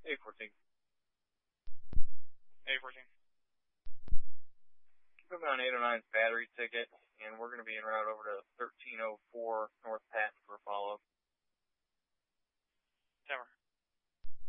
A14. A14. Moving on 809's battery ticket, and we're going to be en route over to 1304 North Patton